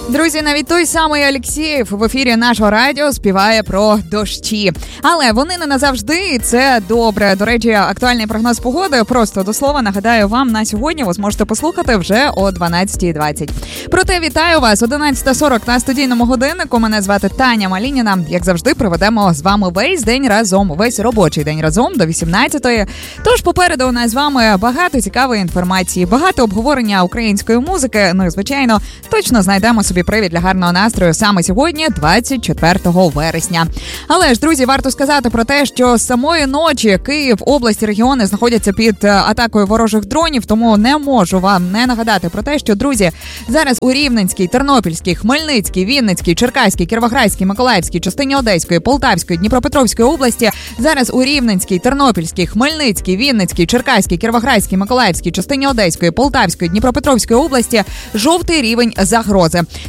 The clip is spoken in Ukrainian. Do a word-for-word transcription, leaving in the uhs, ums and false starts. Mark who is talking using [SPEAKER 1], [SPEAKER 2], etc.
[SPEAKER 1] Друзі, навіть той самий Алєксєєв в ефірі нашого радіо співає про дощі. Але вони не назавжди, і це добре. До речі, актуальний прогноз погоди, просто до слова, нагадаю вам, на сьогодні ви зможете послухати вже о дванадцятій двадцять. Проте вітаю вас, одинадцята сорок на студійному годиннику. Мене звати Таня Малініна. Як завжди, проведемо з вами весь день разом, весь робочий день разом до вісімнадцятої. Тож попереду у нас з вами багато цікавої інформації, багато обговорення української музики. Ну і, звичайно, точно знайдемо собі привід для гарного настрою саме сьогодні, двадцять четвертого вересня. Але ж, друзі, варто сказати про те, що з самої ночі Київ, області, регіони знаходяться під атакою ворожих дронів, тому не можу вам не нагадати про те, що, друзі, зараз у Рівненській, Тернопільській, Хмельницькій, Вінницькій, Черкаській, Кіровоградській, Миколаївській, частині Одеської, Полтавської, Дніпропетровської області, зараз у Рівненській, Тернопільській, Хмельницькій, Вінницькій, Черкаській, Кіровоградській, Миколаївській, частині Одеської, Полтавської, Дніпропетровської області жовтий рівень загрози.